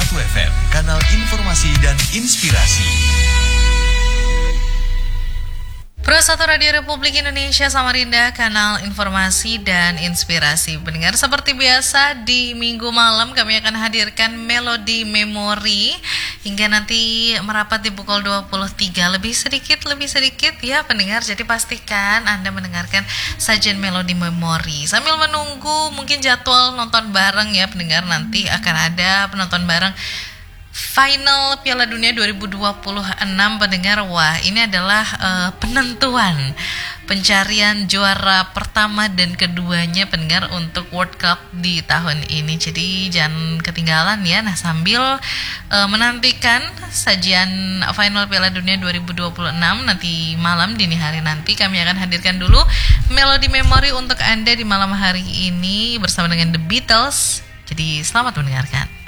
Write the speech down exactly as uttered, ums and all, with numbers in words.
satu F M, kanal informasi dan inspirasi. Pro satu Radio Republik Indonesia Samarinda, kanal informasi dan inspirasi. Pendengar, seperti biasa di minggu malam kami akan hadirkan Melodi Memori hingga nanti merapat di pukul dua puluh tiga. Lebih sedikit, lebih sedikit ya pendengar. Jadi pastikan Anda mendengarkan sajian Melodi Memori. Sambil menunggu mungkin jadwal nonton bareng ya pendengar. Nanti akan ada penonton bareng Final Piala Dunia dua ribu dua puluh enam pendengar. Wah, ini adalah uh, penentuan pencarian juara pertama dan keduanya pendengar untuk World Cup di tahun ini. Jadi jangan ketinggalan ya. Nah, sambil uh, menantikan sajian Final Piala Dunia dua ribu dua puluh enam nanti malam, dini hari nanti kami akan hadirkan dulu Melodi Memori untuk Anda di malam hari ini bersama dengan The Beatles. Jadi selamat mendengarkan.